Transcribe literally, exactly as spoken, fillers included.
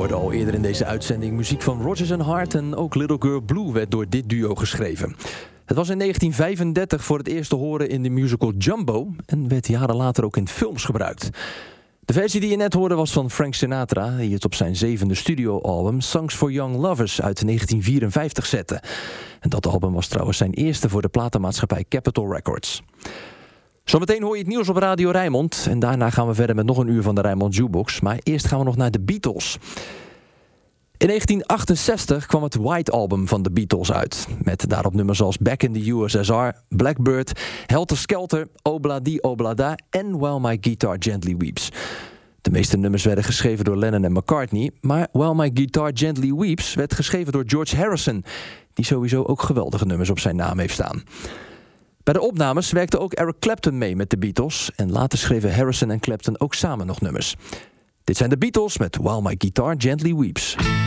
hoorde al eerder in deze uitzending muziek van Rodgers and Hart en ook Little Girl Blue werd door dit duo geschreven. Het was in negentien vijfendertig voor het eerst te horen in de musical Jumbo en werd jaren later ook in films gebruikt. De versie die je net hoorde was van Frank Sinatra, die het op zijn zevende studioalbum Songs for Young Lovers uit negentien vierenvijftig zette. En dat album was trouwens zijn eerste voor de platenmaatschappij Capitol Records. Zometeen hoor je het nieuws op Radio Rijnmond en daarna gaan we verder met nog een uur van de Rijnmond Jukebox. Maar eerst gaan we nog naar de Beatles. In negentien achtenzestig kwam het White Album van de Beatles uit. Met daarop nummers als Back in the U S S R, Blackbird, Helter Skelter, Obladi Oblada en While My Guitar Gently Weeps. De meeste nummers werden geschreven door Lennon en McCartney, maar While My Guitar Gently Weeps werd geschreven door George Harrison, die sowieso ook geweldige nummers op zijn naam heeft staan. Bij de opnames werkte ook Eric Clapton mee met de Beatles en later schreven Harrison en Clapton ook samen nog nummers. Dit zijn de Beatles met While My Guitar Gently Weeps.